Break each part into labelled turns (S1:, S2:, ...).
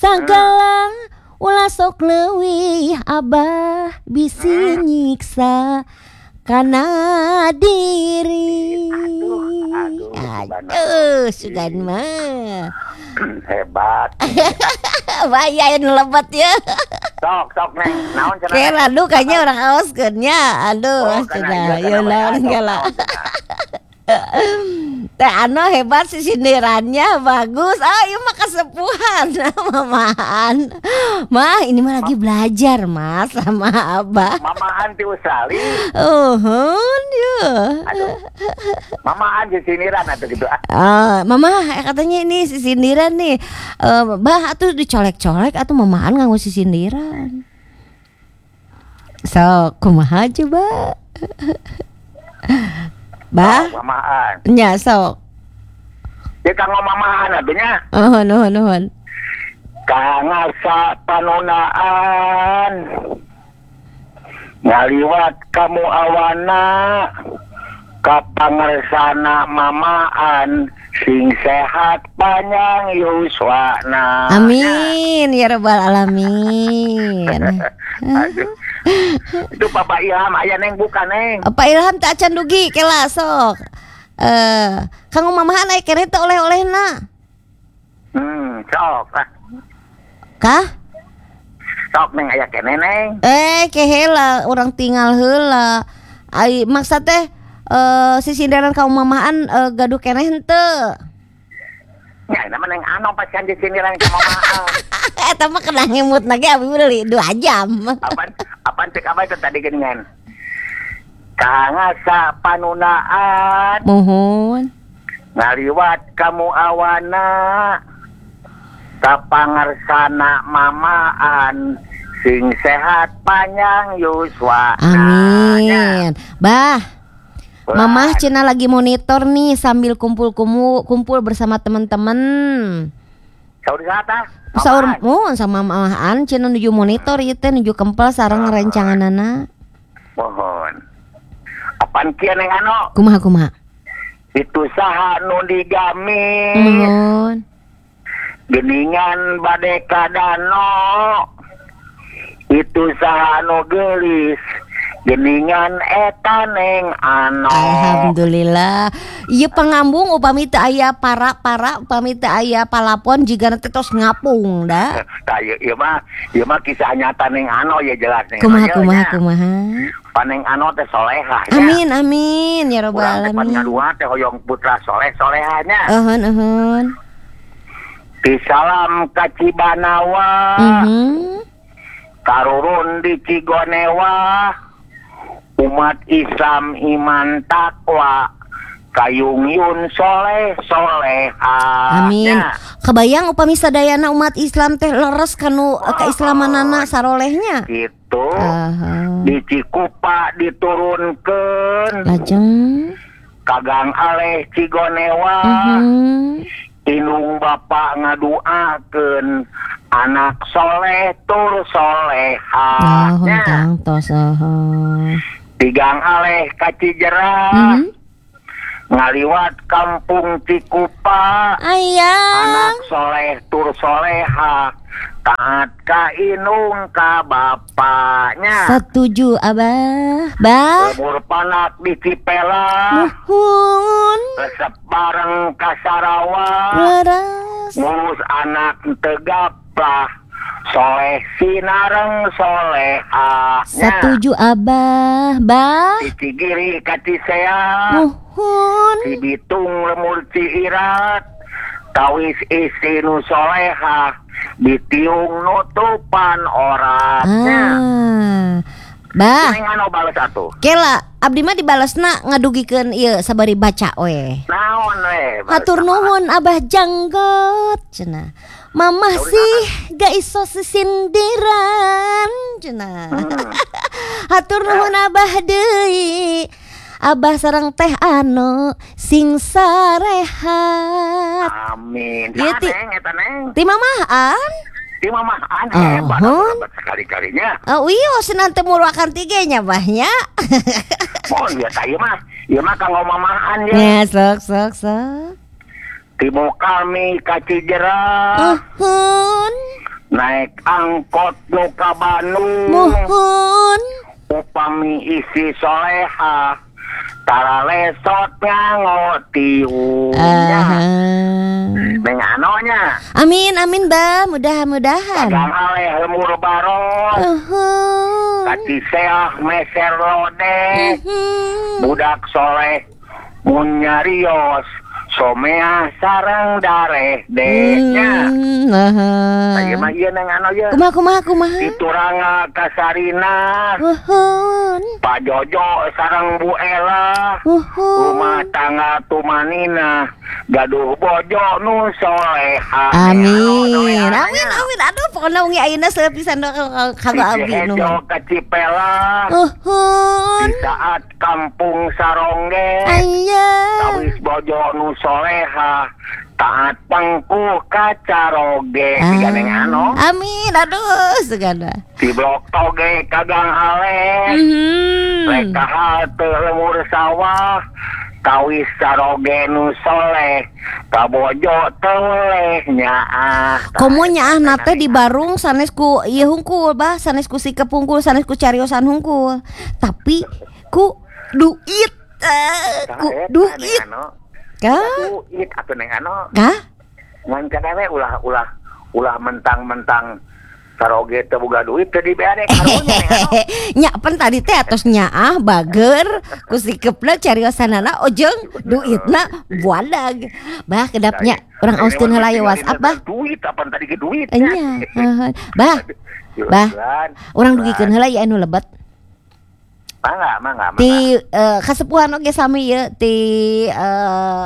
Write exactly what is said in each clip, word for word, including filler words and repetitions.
S1: Gagalang ulah sok leuwih abah bisi nyiksa kana diri.
S2: Aduh, aduh,
S1: Aduh, sugan mah.
S2: Hebat.
S1: Bayain lebat ya.
S2: Sok, sok neng. Naon cenah?
S1: Kela aduh kayaknya orang aoskeun nya. Aduh,
S2: Oh, kana
S1: cenah.
S2: ieu
S1: Yo
S2: kana
S1: lawan
S2: we, sok,
S1: gala.
S2: naon cenah?
S1: Teh Ano hebat sih sindirannya bagus. Ah, ieu mah kasepuhan mamahan. Mah, ini mah lagi belajar, Mas, sama Abah.
S2: Mamahan ti Usali.
S1: Uhun, ya.
S2: Aduh. Mamahan di siniran atuh gitu.
S1: Ah, Mama katanya ini si sindiran nih. Eh, bah atuh dicolek-colek atuh mamahan nganggo si sindiran. So, kumaha coba? Bah,
S2: Oh, mamahan.
S1: nya sok.
S2: Dia kanggo mamahan atuh nya.
S1: Nuhun, nuhun, nuhun.
S2: Kangasa panunaan. Ngaliwat kamu awana. Kapangersana mamaan sing sehat panjang yuswana.
S1: Amin ya rabbal alamin.
S2: Aduh. Itu Bapak Ilham aya neng bukan neng.
S1: Pak Ilham tak acan dugi kela sok. Eh, kanggo mamahan aya keneh teh oleh-olehna.
S2: Hmm, sok lah.
S1: Kah?
S2: Sok neng aya keneh neng.
S1: Eh, keheula urang tinggal heula. Ai maksud teh eh si sindiran kaum mamahan eh, gaduh keneh henteu.
S2: Ya, nama neng Ano pas kan di sini lang ke mamahan.
S1: Eta mah kena ngemut lagi abi beli dua jam.
S2: Apaan? Apaan cek apa itu tadi geningan? Kangasa panunaan.
S1: Muhun.
S2: Ngaliwat kamu awana. Kapangersana mamaan. Sing sehat panjang yuswa.
S1: Amin. Bah. Mamah Cina lagi monitor nih sambil kumpul-kumpul kumpul bersama teman-teman.
S2: Saur sata?
S1: Saur mohon sama mamahan Cina nuju monitor ieu teh nuju kempel sareng rencanganana.
S2: Mohon. Apaan kieu neng Ano?
S1: Kumaha kumaha?
S2: Itu saha nu digamin.
S1: Mohon.
S2: Geningan bade ka danau. Itu saha nu geulis. Geningan eta neng Ano.
S1: Alhamdulillah. Ieu pangambung upami teu aya para-para upami teu aya palapon jigana teh tos ngapung da.
S2: Tah ieu ieu mah ieu mah kisah nyata neng Ano ya jelas neng.
S1: Kumaha kumaha kumaha.
S2: Paneng Ano teh solehah.
S1: Amin amin ya rabbal
S2: Urang teh pan
S1: alamin.
S2: ngadua teh hoyong putra soleh solehahnya.
S1: Euhun euhun.
S2: Ti salam ka Cibanawa.
S1: Mhm.
S2: Karurun di Cigonewa. Umat Islam iman takwa kayungyun soleh solehah.
S1: Amin. Kebayang upami sadayana umat Islam teh leres kanu
S2: Oh,
S1: keislamanana sarolehnya.
S2: Gitu.
S1: Aha.
S2: Di Cikupa diturunkeun.
S1: Lajeng.
S2: Kagang aleh Cigonewa.
S1: Mhm.
S2: Inung bapak ngaduakeun anak soleh tur solehah.
S1: Nahun
S2: Nya.
S1: kang tos aha.
S2: Tigang aleh ka Cijerah.
S1: Mhm.
S2: Ngaliwat kampung Cikupa.
S1: Ayang.
S2: Anak soleh tur soleha. Taat ka inung ka bapaknya.
S1: Setuju abah. Bah.
S2: Umur panak di Cipela.
S1: Nuhun.
S2: Resep bareng ka Sarawak.
S1: Leres.
S2: Ngurus anak tegaplah. Soleh sinareng solehahnya.
S1: Setuju abah. Bah.
S2: Di Cigiri ka Cisea.
S1: Nuhun.
S2: Di Bitung lemur Ciirat. Tawis isi nu solehah. Ditiung nutupan oratnya.
S1: Ah. Bah.
S2: Neng Ano bales atuh.
S1: Kela abdi mah dibalesna ngadugikeun ieu sabari baca we.
S2: Naon we?
S1: Hatur nuhun abah janggot cenah. Mamah sih gak iso sisindiran cenah.
S2: Hmm.
S1: Hatur nuhun abah deui. Abah sareng teh Ano sing sarehat.
S2: Amin.
S1: Ieu
S2: Sa
S1: ti-
S2: neng eta neng.
S1: Ti mamahan?
S2: Di mamahan
S1: Oh,
S2: hebat
S1: hon.
S2: hebat sekali-kalinya.
S1: Oh iya senang teu muluakan tigenya bahnya.
S2: Mohon biasa ieu mah. Ieu mah kanggo mamahan ya.
S1: Ya sok sok sok.
S2: Timu kami ka Cijerah.
S1: Uhun.
S2: naik angkot nu ka Bandung.
S1: Mohon.
S2: Upami isi soleha tara lesot ngangotiunya. Neng anonya.
S1: Amin amin bah, mudah-mudahan.
S2: Kadang aleh lemur baros.
S1: Uhun.
S2: Kati seah meser lode.
S1: Mhm.
S2: Budak soleh mun nyarios somea sareng dareh dehnya.
S1: Hmm, nah.
S2: Ayo mah ieu neng ano ye.
S1: Kumaha kumaha kumaha.
S2: Dituranga kasarina.
S1: Uhun.
S2: Pak Jojo sareng Bu Ella.
S1: Uhun.
S2: Rumah tangga tumanina gaduh bojo nu soleha.
S1: Amin. Amin amin. Aduh pokoknya wengi ayeuna seueur pisan kanggo abdi
S2: Ejo
S1: nuhun.
S2: kacipela.
S1: Uhun.
S2: Di saat kampung Sarongge.
S1: Aya.
S2: Tawis bojo nu soleha taat pangku kacaroge tiga neng ano.
S1: Amin. Aduh segala.
S2: Di blok toge kagang ales.
S1: Mhm.
S2: Leka halte lemur sawah. Tawis saroge nu soleh kabojo toleh nyaah.
S1: Komo nyaah nate di Barung sanes ku ieu hungkul bah, sanes ku sikep hungkul, sanes ku cariosan hungkul. Tapi ku duit. Eh, ku duit. Kah?
S2: Duit atuh neng ano.
S1: Kah?
S2: Ngan kadawe ulah ulah ulah mentang-mentang saroge teu boga duit teu dibere karunya neng ano.
S1: Nya pan tadi teh atos nyaah bager ku sikepna cariosanana ojeng duitna buadag. Bah kedapnya urang auskeun heula ye WhatsApp bah.
S2: Duit apa tadi ke duit.
S1: Enya. Heeh. Bah. Bah. Urang dugikeun heula ye anu lebet.
S2: Mangga, mangga, mangga.
S1: Ti uh, kasepuhan oge sami ye ti uh,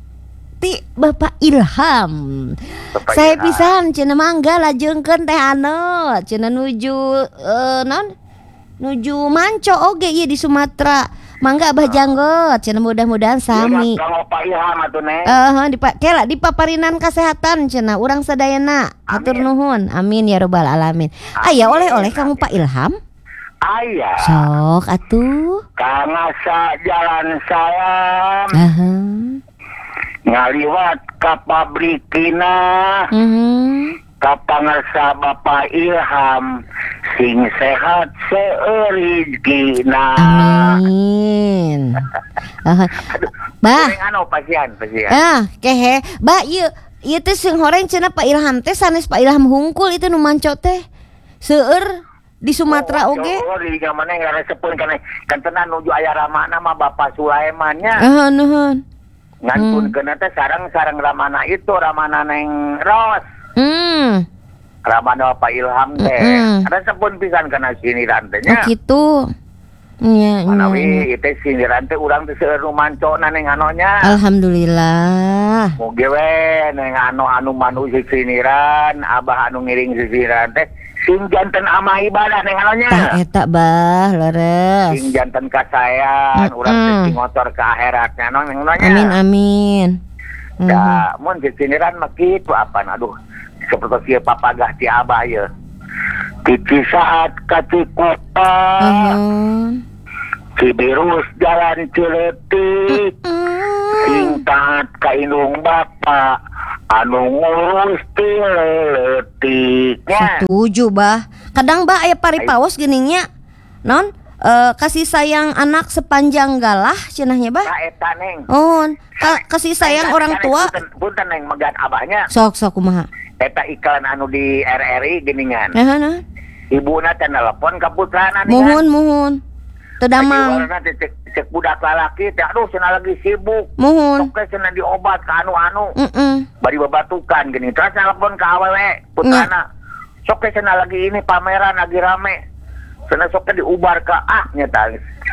S1: ti Bapak Ilham.
S2: Bapak
S1: Saya
S2: Ilham.
S1: pisan cenah mangga lajengkeun teh anu cenah nuju uh, non nuju Manco oge ieu di Sumatera. Mangga Abah janggot cenah mudah-mudahan sami.
S2: Kalau Pak Ilham atuh neng.
S1: Eh di kela di paparinan kesehatan cenah urang sadayana. Hatur
S2: Amin.
S1: nuhun. Amin ya rabbal alamin. Aya oleh-oleh kamu Pak Ilham?
S2: Aya.
S1: Sok atuh.
S2: Kangasa jalan salam
S1: Aha.
S2: ngaliwat ka pabrikina.
S1: Mhm.
S2: Ka pangarsa Bapak Ilham sing sehat seueur rezekina.
S1: Amin. Aha. Bah.
S2: Neng anu pasian, pasian.
S1: Ah, kehe. Bah ieu ieu teh sing horeng cenah Pak Ilham teh sanes Pak Ilham hungkul itu nu manco teh. Seueur di Sumatera
S2: Oh,
S1: oge.
S2: oh, di gamane ngaresepkeun kana kan tenan nuju aya ramana mah Bapak Sulaiman nya.
S1: Aha, nuhun.
S2: Ngantunkeun teh sareng-sareng ramana itu ramana Neng Ros.
S1: Hmm.
S2: Ramana Bapak Ilham teh.
S1: Mm-mm.
S2: Resepkeun pisan kana siniran teh
S1: Oh
S2: nya.
S1: gitu. Nya, nya, nya.
S2: Manawi itu siniran teh urang teh seueur nu mancona neng anonya.
S1: Alhamdulillah.
S2: Mugi we neng anu anu manu si siniran, abah anu ngiring si siniran teh sing janten ama ibadah neng anonya.
S1: Tah eta bah leres.
S2: Sing janten kasayang,
S1: Mm-mm.
S2: urang teh sing ngotor ke akhiratnya nong neng anonya.
S1: Amin amin. Mhm.
S2: Da mun si siniran mah kitu apa aduh seperti si papagah ti abah ye. Tici saat kati kota.
S1: Mhm.
S2: Cibirus jalan Ciletik. Sing taat ka indung bapa anu ngurus ti leutiknya.
S1: Setuju bah. Kadang bah aya paripaos geuning non eh, kasih sayang anak sepanjang galah cenahnya bah.
S2: Ka eta neng.
S1: Oh, ka- kasih sayang orang tua.
S2: Punten, punten neng megat abahnya.
S1: Sok sok kumaha.
S2: Eta iklan anu di R R I geningan.
S1: Nah, nah.
S2: Ibuna teh nelpon ka putrana nih.
S1: Muhun muhun. Teu damang.
S2: Warna teh cek, cek budak lalaki teh aduh cenah lagi sibuk.
S1: Muhun.
S2: Sok cenah diobat ka anu-anu.
S1: Heeh.
S2: Bari babatukan gini. Terus nelpon ka awewe putrana. Sok cenah lagi ini pameran lagi rame. Cenah sok diubar ka ah nyata.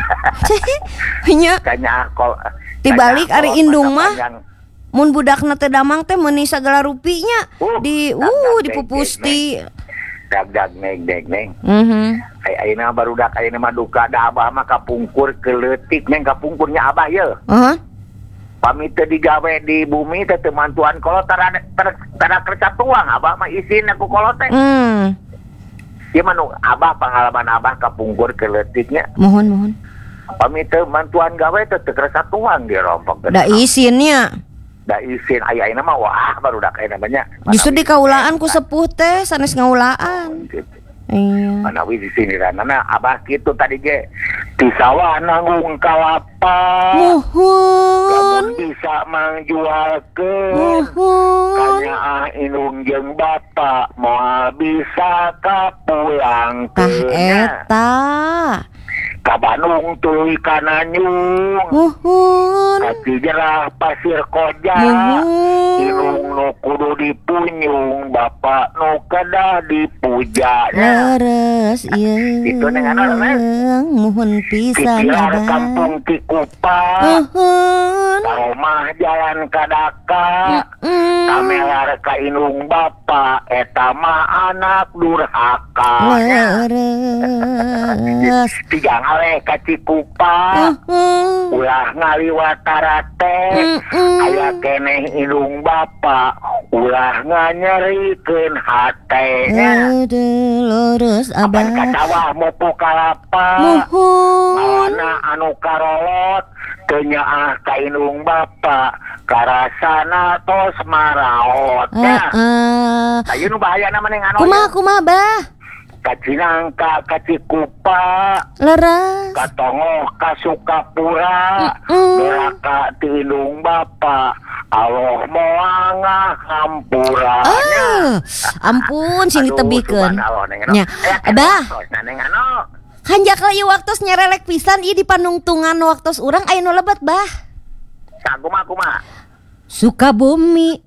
S1: Nya
S2: Kanya kol.
S1: Tibalik
S2: kanya
S1: ari
S2: kol
S1: indung
S2: mata
S1: mah.
S2: panjang.
S1: Mun budakna teu damang teh meuni sagala rupinya
S2: Uh,
S1: di
S2: dag,
S1: uh
S2: dag,
S1: dipupusti.
S2: Dag-dag neng deg neng.
S1: Mhm.
S2: Ay ayeuna barudak ayeuna mah duka da abah mah kapungkur ke leutik neng kapungkurnya abah ye.
S1: Heeh.
S2: Pami teu digawe di bumi teh teu mantuan kolot tara tara tara kerja tuang abah mah isin aku kolot teh.
S1: Hmm.
S2: Ieu mah nu abah pengalaman abah kapungkur ke leutiknya.
S1: Mohon mohon.
S2: Pami teu mantuan gawe teh teu kerja tuang dia rompok.
S1: Da isinnya.
S2: da isin aya ayeuna mah wah baru dak aya namanya.
S1: Justru di kaulaan ku sepuh teh sanes ngaulaan. Iya.
S2: Manawi di sini ranana abah kitu tadi ge di sawah nanggung kalapa.
S1: Muhun.
S2: Lamun bisa mangjualkeun.
S1: Muhun.
S2: Kanya ah indung jeung bapa moal bisa kapulangkeun.
S1: Tah eta.
S2: Ka Bandung tuluy kana Nyung.
S1: Muhun.
S2: Kaki jerah pasir koja.
S1: Muhun.
S2: Indung nu kudu dipunyung bapa nu kedah dipuja.
S1: Leres ieu.
S2: Itu dengan orang
S1: muhun pisan
S2: Pikiran
S1: abah.
S2: kampung Tikupa.
S1: Muhun.
S2: Rumah jalan Kadaka.
S1: Mm.
S2: Tamelar ka indung bapa eta mah anak durhaka.
S1: Leres.
S2: Tiga ngale ka Cikupa.
S1: Muhun.
S2: Ulah ngaliwat tarate.
S1: Mm-mm.
S2: Aya keneh indung bapa ulah nganyerikeun hatenya.
S1: Aduh, lurus
S2: Aban ka
S1: abah.
S2: sawah mupu kalapa.
S1: Muhun.
S2: Ngawana anu karolot teu nyaah ka indung bapa karasana tos maraot.
S1: Heeh.
S2: Ayeuna nu bahayana maneh anu.
S1: Kumaha kumaha bah?
S2: Ka Cinangka ka Cikupa.
S1: Leres.
S2: Katongoh ka Sukapura.
S1: Mm-mm.
S2: Neraka ti indung bapa Allah moal ngahampuranya.
S1: Ah, ampun sini
S2: Aduh,
S1: tebikeun.
S2: subhanallah, Neng Eno.
S1: Nya,
S2: Eh,
S1: abah,
S2: nah, Neng Eno.
S1: hanjak lagi waktos nyerelek pisan ieu di panungtungan waktos urang aya nu lebat bah.
S2: Sakumaha kumaha.
S1: Sukabumi